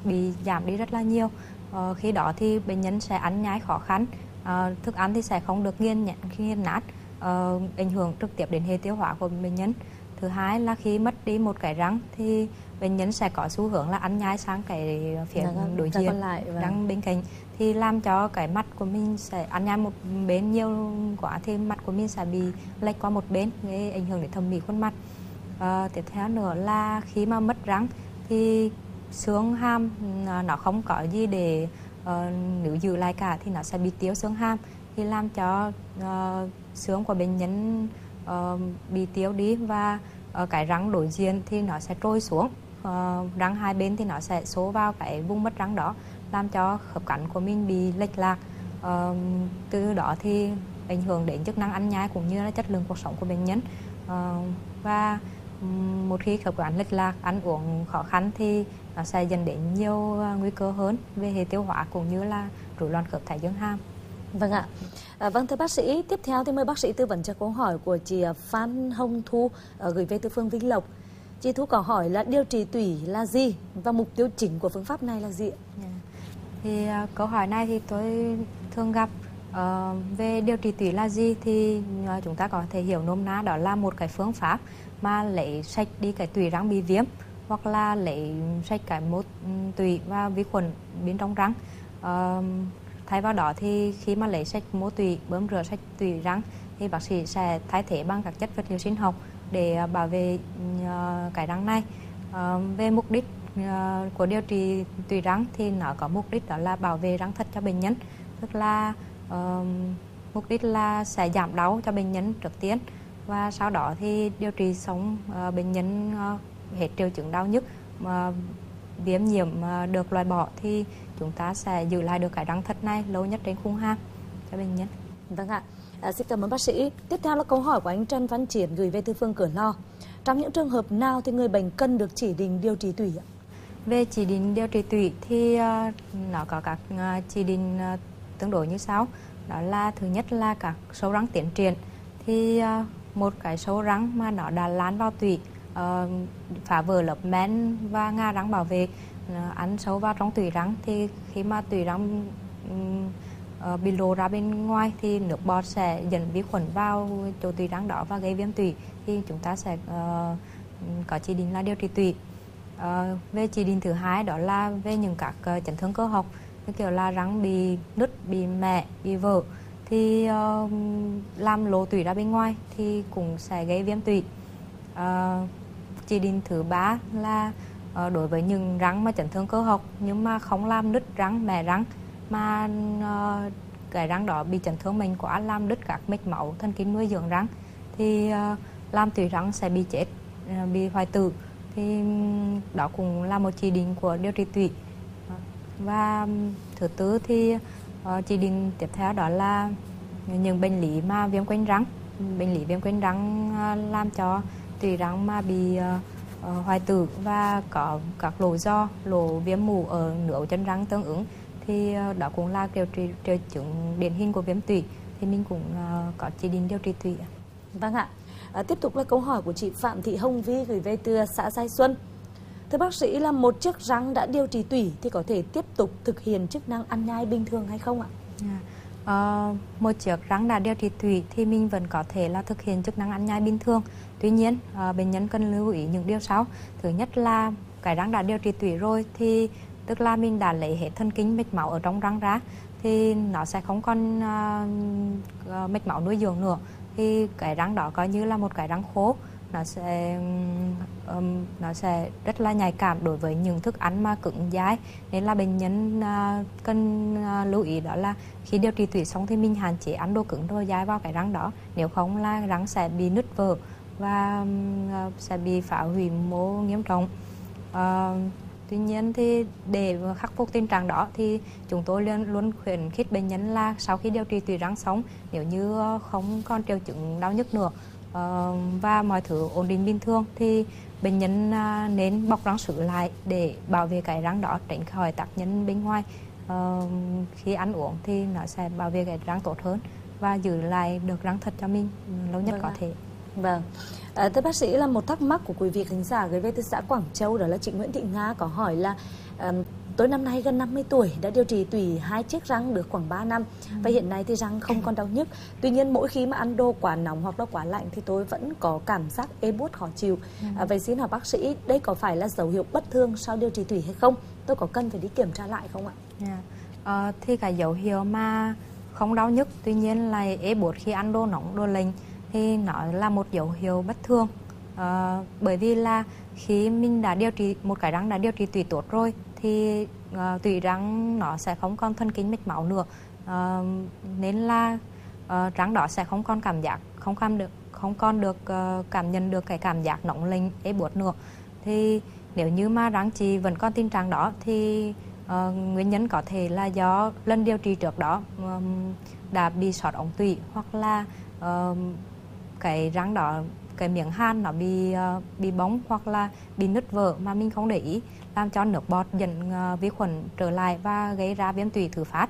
bị giảm đi rất là nhiều. Khi đó thì bệnh nhân sẽ ăn nhai khó khăn, thức ăn thì sẽ không được nghiền nát, ảnh hưởng trực tiếp đến hệ tiêu hóa của bệnh nhân. Thứ hai là khi mất đi một cái răng thì bệnh nhân sẽ có xu hướng là ăn nhai sang cái phía đối diện răng bên cạnh, thì làm cho cái mắt của mình sẽ ăn nhai một bên nhiều quá thì mắt của mình sẽ bị lệch qua một bên, gây ảnh hưởng đến thẩm mỹ khuôn mặt. Tiếp theo nữa là khi mà mất răng thì xương hàm nó không có gì để nếu giữ lại cả thì nó sẽ bị tiêu xương hàm, thì làm cho xương của bệnh nhân bị tiêu đi, và cái răng đối diện thì nó sẽ trôi xuống, răng hai bên thì nó sẽ xô vào cái vùng mất răng đó, làm cho khớp cắn của mình bị lệch lạc. Từ đó thì ảnh hưởng đến chức năng ăn nhai cũng như là chất lượng cuộc sống của bệnh nhân. Và một khi khớp cắn lệch lạc, ăn uống khó khăn thì nó sẽ dẫn đến nhiều nguy cơ hơn về hệ tiêu hóa cũng như là rối loạn khớp thái dương hàm. Vâng ạ. Vâng, thưa bác sĩ, tiếp theo thì mời bác sĩ tư vấn cho câu hỏi của chị Phan Hồng Thu gửi về từ phường Vĩnh Lộc. Chị Thu có hỏi là điều trị tủy là gì và mục tiêu chính của phương pháp này là gì ạ? Thì câu hỏi này thì tôi thường gặp. Về điều trị tủy là gì thì chúng ta có thể hiểu nôm na đó là một cái phương pháp mà lấy sạch đi cái tủy răng bị viêm, hoặc là lấy sạch cái mô tủy và vi khuẩn bên trong răng. Thay vào đó thì khi mà lấy sạch mô tủy, bơm rửa sạch tủy răng thì bác sĩ sẽ thay thế bằng các chất vật liệu sinh học để bảo vệ cái răng này. Về mục đích của điều trị tủy răng thì nó có mục đích đó là bảo vệ răng thật cho bệnh nhân, tức là mục đích là sẽ giảm đau cho bệnh nhân trước tiên, và sau đó thì điều trị xong bệnh nhân hết triệu chứng đau nhức, viêm nhiễm được loại bỏ thì chúng ta sẽ giữ lại được cái răng thật này lâu nhất trên khung hàm cho bệnh nhân. Vâng ạ. Xin cảm ơn bác sĩ. Tiếp theo là câu hỏi của anh Trần Văn Triển gửi về từ phường Cửa Lò. Trong những trường hợp nào thì người bệnh cần được chỉ định điều trị tủy ạ? Về chỉ định điều trị tủy thì nó có các chỉ định tương đối như sau. Đó là thứ nhất là các sâu răng tiến triển. Thì một cái sâu răng mà nó đã lan vào tủy, phá vỡ lớp men và ngà răng bảo vệ, ăn sâu vào trong tủy răng, thì khi mà tủy răng bị lộ ra bên ngoài thì nước bọt sẽ dẫn vi khuẩn vào chỗ tủy răng đó và gây viêm tủy, thì chúng ta sẽ có chỉ định là điều trị tủy. Về chỉ định thứ hai đó là về những các chấn thương cơ học, như kiểu là răng bị nứt, bị mẻ, bị vỡ thì làm lộ tủy ra bên ngoài thì cũng sẽ gây viêm tủy. Chỉ định thứ ba là đối với những răng mà chấn thương cơ học nhưng mà không làm nứt răng, mẻ răng, mà cái răng đó bị chấn thương mạnh quá, làm đứt các mạch máu thần kinh nuôi dưỡng răng, thì làm tủy răng sẽ bị chết, bị hoại tử, thì đó cũng là một chỉ định của điều trị tủy. Và thứ tư thì chỉ định tiếp theo đó là những bệnh lý mà viêm quanh răng. Bệnh lý viêm quanh răng làm cho tủy răng mà bị hoại tử và có các lỗ giò, lỗ viêm mủ ở nướu chân răng tương ứng, thì đó cũng là triệu chứng điển hình của viêm tủy, thì mình cũng có chỉ định điều trị tủy. Vâng ạ. Tiếp tục là câu hỏi của chị Phạm Thị Hồng Vi gửi về từ xã Giai Xuân. Thưa bác sĩ, là một chiếc răng đã điều trị tủy thì có thể tiếp tục thực hiện chức năng ăn nhai bình thường hay không ạ? Một chiếc răng đã điều trị tủy thì mình vẫn có thể là thực hiện chức năng ăn nhai bình thường. Tuy nhiên, bệnh nhân cần lưu ý những điều sau. Thứ nhất là cái răng đã điều trị tủy rồi thì tức là mình đã lấy hết thần kinh mạch máu ở trong răng ra, thì nó sẽ không còn mạch máu nuôi dưỡng nữa, thì cái răng đó coi như là một cái răng khô. Nó sẽ rất là nhạy cảm đối với những thức ăn mà cứng dai, nên là bệnh nhân cần lưu ý đó là khi điều trị tủy xong thì mình hạn chế ăn đồ cứng đồ dai vào cái răng đó, nếu không là răng sẽ bị nứt vỡ và sẽ bị phá hủy mô nghiêm trọng. Tuy nhiên thì để khắc phục tình trạng đó thì chúng tôi luôn khuyến khích bệnh nhân là sau khi điều trị tủy răng xong, nếu như không còn triệu chứng đau nhức nữa và mọi thứ ổn định bình thường thì bệnh nhân nên bọc răng sứ lại để bảo vệ cái răng đó tránh khỏi tác nhân bên ngoài. Khi ăn uống thì nó sẽ bảo vệ cái răng tốt hơn và giữ lại được răng thật cho mình lâu nhất có thể. Vâng. Thưa bác sĩ, là một thắc mắc của quý vị khán giả gửi về từ xã Quảng Châu, đó là chị Nguyễn Thị Nga có hỏi là Tôi năm nay gần 50 tuổi, đã điều trị tủy 2 chiếc răng được khoảng 3 năm và hiện nay thì răng không còn đau nhức. Tuy nhiên mỗi khi mà ăn đồ quá nóng hoặc là quá lạnh thì tôi vẫn có cảm giác ê buốt khó chịu. Vậy xin hỏi bác sĩ, đây có phải là dấu hiệu bất thường sau điều trị tủy hay không? Tôi có cần phải đi kiểm tra lại không ạ? Thì cái dấu hiệu mà không đau nhức, tuy nhiên là ê buốt khi ăn đồ nóng, đồ lạnh thì nó là một dấu hiệu bất thường. Bởi vì là khi mình đã điều trị một cái răng đã điều trị tủy tốt rồi thì tủy răng nó sẽ không còn thần kinh mạch máu nữa, nên là răng đó sẽ không còn cảm giác không còn được cảm nhận được cái cảm giác nóng lạnh ê buốt nữa. Thì nếu như mà răng chị vẫn còn tình trạng đó thì nguyên nhân có thể là do lần điều trị trước đó đã bị sót ống tủy, hoặc là cái răng đó, cái miếng hàn nó bị bong hoặc là bị nứt vỡ mà mình không để ý, làm cho nước bọt dẫn vi khuẩn trở lại và gây ra viêm tủy thứ phát,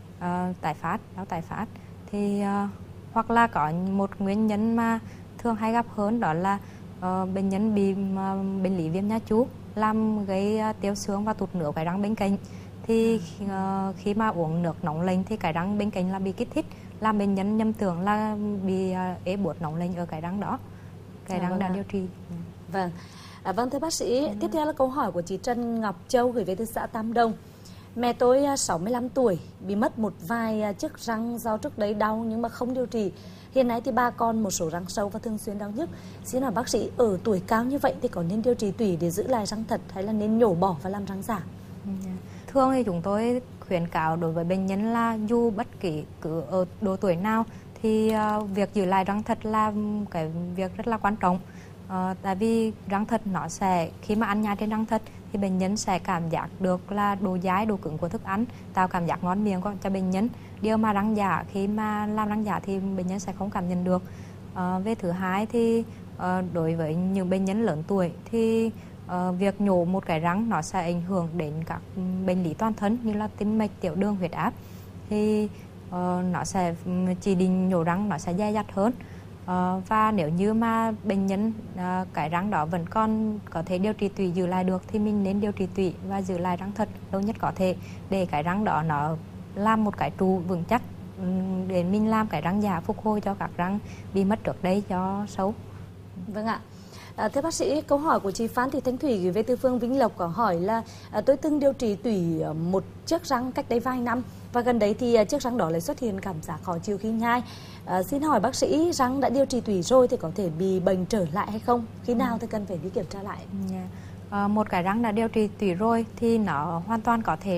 đau tái phát. Thì hoặc là có một nguyên nhân mà thường hay gặp hơn, đó là bệnh nhân bị bệnh lý viêm nha chu làm gây tiêu xương và tụt nước cái răng bên cạnh. Thì khi mà uống nước nóng lạnh thì cái răng bên cạnh là bị kích thích, làm bệnh nhân nhầm tưởng là bị ê buốt nóng lạnh ở cái răng đó, cái răng đã điều trị. Vâng. Vâng thưa bác sĩ, tiếp theo là câu hỏi của chị Trần Ngọc Châu gửi về từ xã Tam Đông. Mẹ tôi 65 tuổi, bị mất một vài chiếc răng do trước đấy đau nhưng mà không điều trị. Hiện nay thì ba con một số răng sâu và thường xuyên đau nhức. Xin hỏi bác sĩ, ở tuổi cao như vậy thì có nên điều trị tủy để giữ lại răng thật hay là nên nhổ bỏ và làm răng giả? Thường thì chúng tôi khuyến cáo đối với bệnh nhân là dù bất kỳ cứ ở độ tuổi nào thì việc giữ lại răng thật là cái việc rất là quan trọng. Tại vì răng thật nó sẽ, khi mà ăn nhai trên răng thật thì bệnh nhân sẽ cảm giác được là độ dai, độ cứng của thức ăn, tạo cảm giác ngon miệng cho bệnh nhân. Điều mà răng giả, khi mà làm răng giả thì bệnh nhân sẽ không cảm nhận được. Về thứ hai thì đối với những bệnh nhân lớn tuổi thì việc nhổ một cái răng nó sẽ ảnh hưởng đến các bệnh lý toàn thân như là tim mạch, tiểu đường, huyết áp. Thì nó sẽ chỉ định nhổ răng nó sẽ dè dặt hơn. Và nếu như mà bệnh nhân cái răng đó vẫn còn có thể điều trị tủy giữ lại được thì mình nên điều trị tủy và giữ lại răng thật lâu nhất có thể, để cái răng đó nó làm một cái trụ vững chắc, để mình làm cái răng giả phục hồi cho các răng bị mất trước đây do xấu. Vâng ạ. Thưa bác sĩ, câu hỏi của chị Phan Thị Thanh Thủy gửi về từ phường Vĩnh Lộc có hỏi là tôi từng điều trị tủy một chiếc răng cách đây vài năm và gần đấy thì chiếc răng đó lại xuất hiện cảm giác khó chịu khi nhai. Xin hỏi bác sĩ, răng đã điều trị tủy rồi thì có thể bị bệnh trở lại hay không? Khi nào thì cần phải đi kiểm tra lại? Một cái răng đã điều trị tủy rồi thì nó hoàn toàn có thể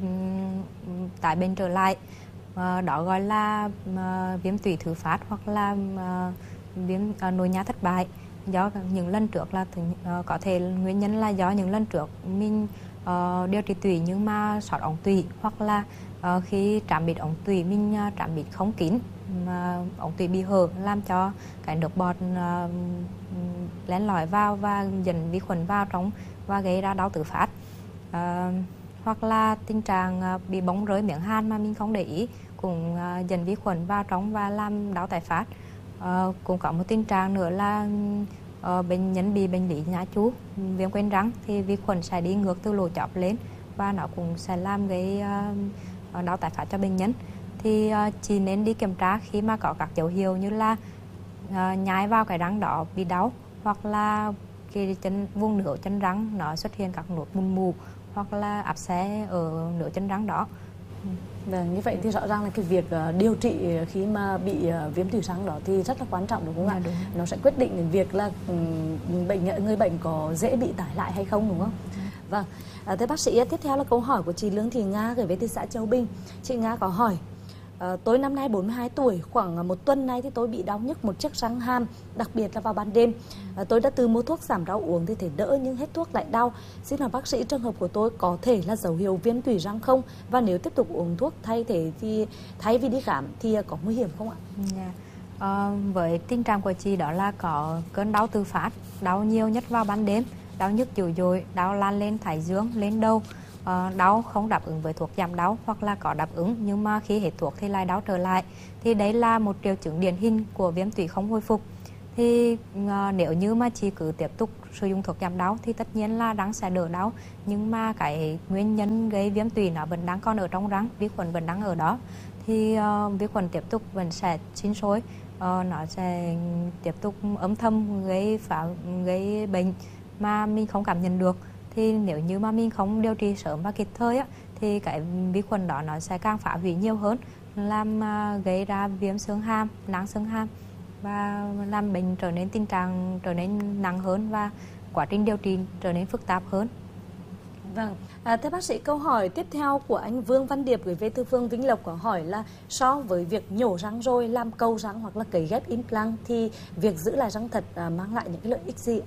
tái bệnh trở lại. Đó gọi là viêm tủy thứ phát hoặc là viêm nội nhá thất bại. Do những lần trước là có thể nguyên nhân là do những lần trước mình điều trị tủy nhưng mà sót ống tủy, hoặc là khi trạm bịt ống tủy mình trạm bịt không kín mà ống tủy bị hở, làm cho cái nước bọt len lỏi vào và dẫn vi khuẩn vào trong và gây ra đau tự phát. Hoặc là tình trạng bị bong rơi miếng hàn mà mình không để ý cũng dẫn vi khuẩn vào trong và làm đau tái phát. Cũng có một tình trạng nữa là bệnh nhân bị bệnh lý nhá chu, viêm quanh răng thì vi khuẩn sẽ đi ngược từ lỗ chóp lên và nó cũng sẽ làm gây đau tái phát cho bệnh nhân. Thì chỉ nên đi kiểm tra khi mà có các dấu hiệu như là nhai vào cái răng đó bị đau, hoặc là cái vùng nửa chân răng nó xuất hiện các nốt mụn mù, hoặc là áp xe ở nửa chân răng đó. Vâng, như vậy thì rõ ràng là cái việc điều trị khi mà bị viêm tủy răng đó thì rất là quan trọng, đúng không ạ? Đúng. Nó sẽ quyết định đến việc là người bệnh có dễ bị tải lại hay không, đúng không? Vâng, thưa bác sĩ, tiếp theo là câu hỏi của chị Lương Thị Nga gửi về từ xã Châu Bình. Chị Nga có hỏi, tôi năm nay 42 tuổi, khoảng một tuần nay thì tôi bị đau nhức một chiếc răng hàm, đặc biệt là vào ban đêm. Tôi đã mua thuốc giảm đau uống thì thể đỡ nhưng hết thuốc lại đau. Xin hỏi bác sĩ, trường hợp của tôi có thể là dấu hiệu viêm tủy răng không? Và nếu tiếp tục uống thuốc thay vì đi khám thì có nguy hiểm không ạ? Với tình trạng của chị đó là có cơn đau tự phát, đau nhiều nhất vào ban đêm, đau nhức dữ dội, đau lan lên thái dương, lên đầu. Đau không đáp ứng với thuốc giảm đau, hoặc là có đáp ứng nhưng mà khi hết thuốc thì lại đau trở lại. Thì đấy là một triệu chứng điển hình của viêm tủy không hồi phục. Thì nếu như mà chị cứ tiếp tục sử dụng thuốc giảm đau thì tất nhiên là răng sẽ đỡ đau, nhưng mà cái nguyên nhân gây viêm tủy nó vẫn đang còn ở trong răng, vi khuẩn vẫn đang ở đó, thì vi khuẩn tiếp tục vẫn sẽ sinh sôi, nó sẽ tiếp tục âm thầm gây bệnh mà mình không cảm nhận được. Thì nếu như mà mình không điều trị sớm và kịp thời á, thì cái vi khuẩn đó nó sẽ càng phá hủy nhiều hơn, làm gây ra viêm xương hàm, nang xương hàm, và làm bệnh tình trạng trở nên nặng hơn và quá trình điều trị trở nên phức tạp hơn. Vâng, thưa bác sĩ, câu hỏi tiếp theo của anh Vương Văn Điệp gửi về từ phường Vĩnh Lộc có hỏi là so với việc nhổ răng rồi làm cầu răng hoặc là cấy ghép implant thì việc giữ lại răng thật mang lại những cái lợi ích gì?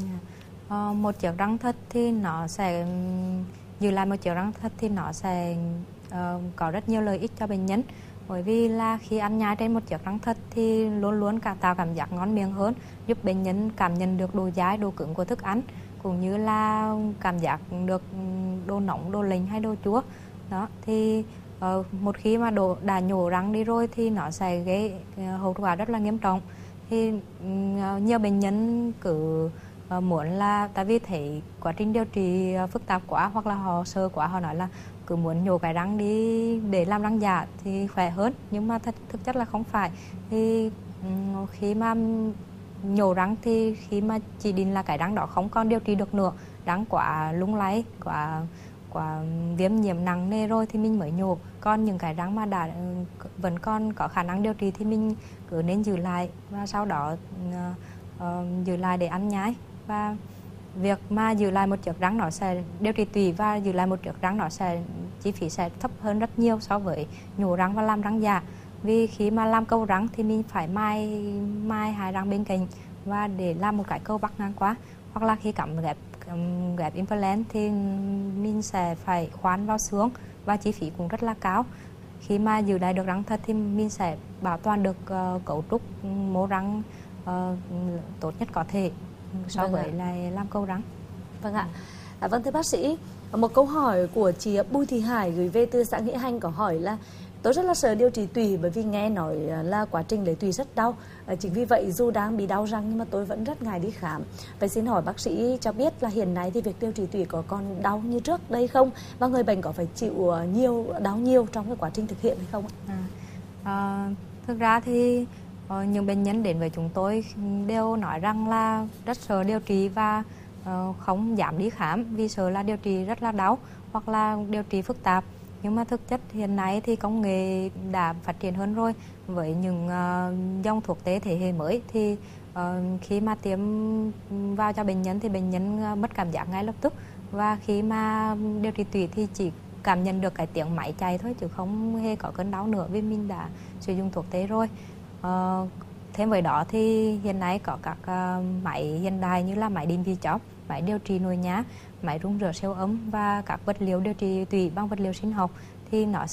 Một chiếc răng thật thì nó sẽ giữ lại một chiếc răng thật thì nó sẽ có rất nhiều lợi ích cho bệnh nhân, bởi vì là khi ăn nhai trên một chiếc răng thật thì luôn luôn tạo cảm giác ngon miệng hơn, giúp bệnh nhân cảm nhận được độ dai, độ cứng của thức ăn, cũng như là cảm giác được độ nóng, độ lạnh hay độ chua. Đó thì một khi mà đã nhổ răng đi rồi thì nó sẽ gây hậu quả rất là nghiêm trọng. Thì nhiều bệnh nhân cứ muốn là, tại vì thấy quá trình điều trị phức tạp quá hoặc là họ sợ quá, họ nói là cứ muốn nhổ cái răng đi để làm răng giả thì khỏe hơn, nhưng mà thực chất là không phải. Thì khi mà nhổ răng thì khi mà chỉ định là cái răng đó không còn điều trị được nữa, răng quá lung lay, quá viêm nhiễm nặng nề rồi thì mình mới nhổ. Còn những cái răng mà vẫn còn có khả năng điều trị thì mình cứ nên giữ lại và sau đó giữ lại để ăn nhai. Và việc mà giữ lại một chiếc răng nó sẽ điều trị tủy, và giữ lại một chiếc răng nó sẽ chi phí sẽ thấp hơn rất nhiều so với nhổ răng và làm răng giả. Vì khi mà làm câu răng thì mình phải mai hai răng bên cạnh và để làm một cái câu bắc ngang qua, hoặc là khi cắm ghép implant thì mình sẽ phải khoan vào xương và chi phí cũng rất là cao. Khi mà giữ lại được răng thật thì mình sẽ bảo toàn được cấu trúc mô răng tốt nhất có thể so với lại làm câu răng. Vâng ạ. Vâng, thưa bác sĩ, một câu hỏi của chị Bùi Thị Hải gửi về từ xã Nghĩa Hành có hỏi là tôi rất là sợ điều trị tủy bởi vì nghe nói là quá trình lấy tủy rất đau. Chính vì vậy dù đang bị đau răng nhưng mà tôi vẫn rất ngại đi khám. Vậy xin hỏi bác sĩ cho biết là hiện nay thì việc điều trị tủy có còn đau như trước đây không? Và người bệnh có phải chịu đau nhiều trong cái quá trình thực hiện hay không? Thực ra thì những bệnh nhân đến với chúng tôi đều nói rằng là rất sợ điều trị và không dám đi khám vì sợ là điều trị rất là đau hoặc là điều trị phức tạp. Nhưng mà thực chất hiện nay thì công nghệ đã phát triển hơn rồi, với những dòng thuốc tê thế hệ mới thì khi mà tiêm vào cho bệnh nhân thì bệnh nhân mất cảm giác ngay lập tức, và khi mà điều trị tủy thì chỉ cảm nhận được cái tiếng máy chạy thôi chứ không hề có cơn đau nữa vì mình đã sử dụng thuốc tê rồi. Thêm với đó thì hiện nay có các máy hiện đại như là máy định vị chóp, máy điều trị nội nhá, máy rung rửa siêu âm và các vật liệu điều trị tủy bằng vật liệu sinh học, thì nó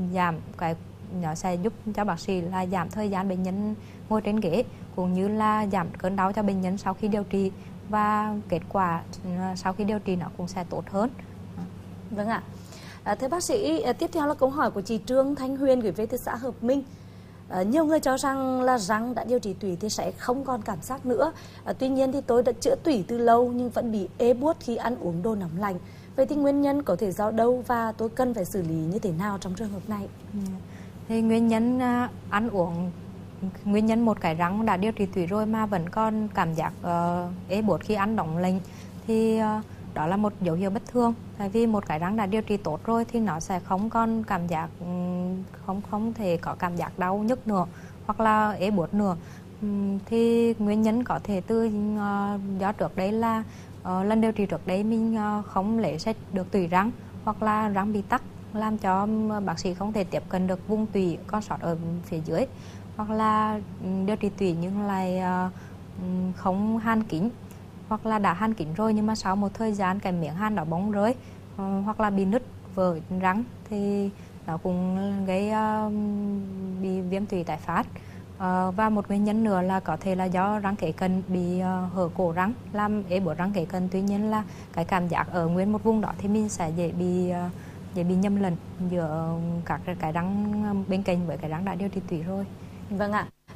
sẽ giúp cho bác sĩ là giảm thời gian bệnh nhân ngồi trên ghế, cũng như là giảm cơn đau cho bệnh nhân sau khi điều trị, và kết quả sau khi điều trị nó cũng sẽ tốt hơn. Vâng ạ. Thưa bác sĩ, tiếp theo là câu hỏi của chị Trương Thanh Huyền gửi về từ xã Hợp Minh. Nhiều người cho rằng là răng đã điều trị tủy thì sẽ không còn cảm giác nữa. Tuy nhiên thì tôi đã chữa tủy từ lâu nhưng vẫn bị ê buốt khi ăn uống đồ nóng lạnh. Vậy thì nguyên nhân có thể do đâu và tôi cần phải xử lý như thế nào trong trường hợp này? Thì nguyên nhân ăn uống, nguyên nhân một cái răng đã điều trị tủy rồi mà vẫn còn cảm giác ê buốt khi ăn nóng lạnh thì đó là một dấu hiệu bất thường. Tại vì một cái răng đã điều trị tốt rồi thì nó sẽ không còn cảm giác, không thể có cảm giác đau nhức nữa hoặc là ê buốt nữa. Thì nguyên nhân có thể từ do trước đây là lần điều trị trước đây mình không lấy sạch được tủy răng, hoặc là răng bị tắc làm cho bác sĩ không thể tiếp cận được vùng tủy còn sót ở phía dưới, hoặc là điều trị tủy nhưng lại không hàn kín, hoặc là đã hàn kín rồi nhưng mà sau một thời gian cái miếng hàn đó bong rơi, hoặc là bị nứt vỡ răng thì nó cũng gây bị viêm tủy tái phát. Và một nguyên nhân nữa là có thể là do răng kế cận bị hở cổ răng làm ê buốt răng kế cận. Tuy nhiên là cái cảm giác ở nguyên một vùng đó thì mình sẽ dễ bị nhầm lẫn giữa các cái răng bên cạnh với cái răng đã điều trị tủy rồi. Vâng ạ.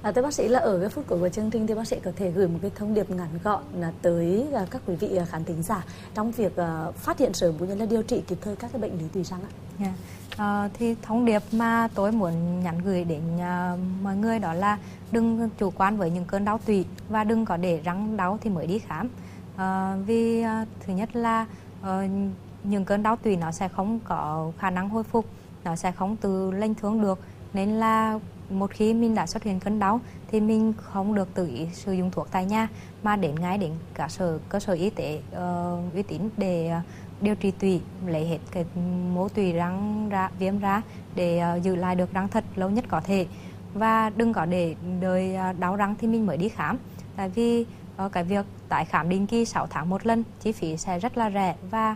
Thưa bác sĩ, là ở cái phút cuối của chương trình thì bác sĩ có thể gửi một cái thông điệp ngắn gọn là tới các quý vị khán thính giả trong việc phát hiện sớm cũng như là điều trị kịp thời các cái bệnh lý tùy răng ạ. Thì thông điệp mà tôi muốn nhắn gửi đến mọi người đó là đừng chủ quan với những cơn đau tủy và đừng có để răng đau thì mới đi khám. Vì thứ nhất là những cơn đau tủy nó sẽ không có khả năng hồi phục, nó sẽ không tự lành thương được, nên là một khi mình đã xuất hiện cơn đau thì mình không được tự ý sử dụng thuốc tại nhà mà đến ngay đến cả cơ sở y tế uy tín để điều trị tủy, lấy hết cái mô tủy răng ra, viêm ra để giữ lại được răng thật lâu nhất có thể. Và đừng có để đợi đau răng thì mình mới đi khám, tại vì cái việc tái khám định kỳ 6 tháng một lần, chi phí sẽ rất là rẻ và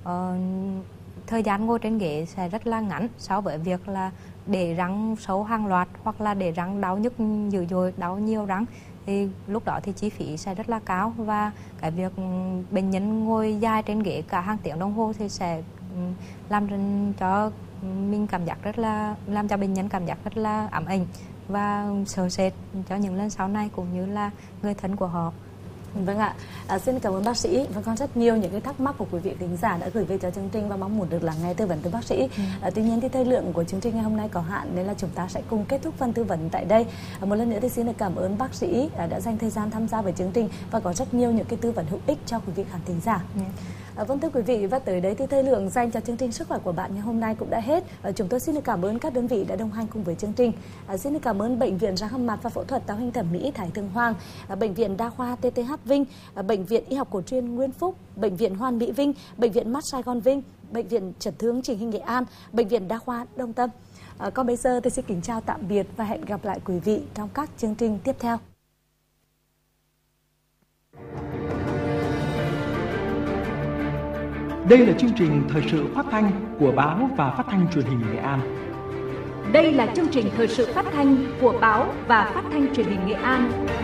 thời gian ngồi trên ghế sẽ rất là ngắn so với việc là để răng sâu hàng loạt hoặc là để răng đau nhức dữ dội, đau nhiều răng, thì lúc đó thì chi phí sẽ rất là cao và cái việc bệnh nhân ngồi dài trên ghế cả hàng tiếng đồng hồ thì sẽ làm cho mình cảm giác làm cho bệnh nhân cảm giác rất là ám ảnh và sợ sệt cho những lần sau này cũng như là người thân của họ. Vâng ạ, xin cảm ơn bác sĩ. Và còn rất nhiều những cái thắc mắc của quý vị khán giả đã gửi về cho chương trình và mong muốn được lắng nghe tư vấn từ bác sĩ. Tuy nhiên thì thời lượng của chương trình ngày hôm nay có hạn nên là chúng ta sẽ cùng kết thúc phần tư vấn tại đây. Một lần nữa thì xin được cảm ơn bác sĩ đã dành thời gian tham gia với chương trình và có rất nhiều những cái tư vấn hữu ích cho quý vị khán thính giả. Vâng thưa quý vị, và tới đây thì thời lượng dành cho chương trình Sức khỏe của bạn ngày hôm nay cũng đã hết. Chúng tôi xin được cảm ơn các đơn vị đã đồng hành cùng với chương trình. Xin được cảm ơn Bệnh viện Răng hàm mặt và Phẫu thuật Tạo hình thẩm mỹ Thái Thượng Hoàng, Bệnh viện Đa khoa TTH Vinh, Bệnh viện Y học cổ truyền Nguyên Phúc, Bệnh viện Hoàn Mỹ Vinh, Bệnh viện Mắt Sài Gòn Vinh, Bệnh viện Chấn thương Chỉnh hình Nghệ An, Bệnh viện Đa khoa Đông Tâm. Còn bây giờ tôi xin kính chào tạm biệt và hẹn gặp lại quý vị trong các chương trình tiếp theo. Đây là chương trình thời sự phát thanh của báo và phát thanh truyền hình Nghệ An. Đây là chương trình thời sự phát thanh của báo và phát thanh truyền hình Nghệ An.